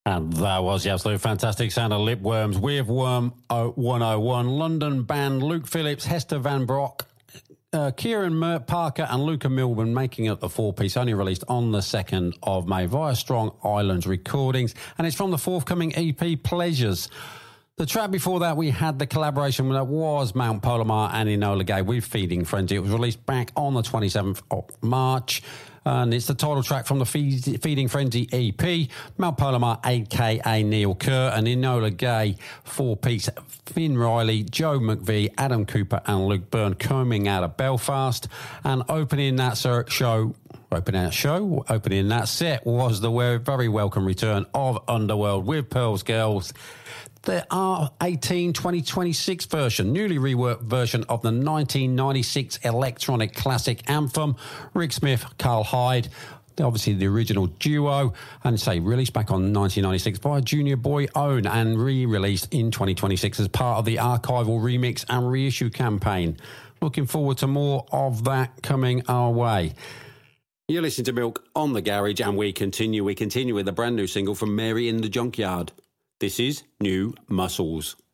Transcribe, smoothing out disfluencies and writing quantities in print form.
And that was the absolute fantastic sound of Lipworms with Worm 101. London band Luke Phillips, Hester Van Broek, Kieran Parker and Luca Milburn making up the four-piece, only released on the 2nd of May via Strong Islands Recordings. And it's from the forthcoming EP, Pleasures. The track before that, we had the collaboration that was Mount Polomar and Enola Gay with Feeding Frenzy. It was released back on the 27th of March. And it's the title track from the Feeding Frenzy EP. Mount Polomar, a.k.a. Neil Kerr, and Enola Gay, four-piece, Finn Riley, Joe McVie, Adam Cooper and Luke Byrne coming out of Belfast. And opening that set was the very welcome return of Underworld with Pearl's Girls. The R18 2026 version, newly reworked version of the 1996 electronic classic anthem. Rick Smith, Carl Hyde, obviously the original duo, and released back on 1996 by Junior Boy Own and re-released in 2026 as part of the archival remix and reissue campaign. Looking forward to more of that coming our way. You're listening to Milk on the Garage, and we continue with a brand new single from Mary in the Junkyard. This is New Muscles.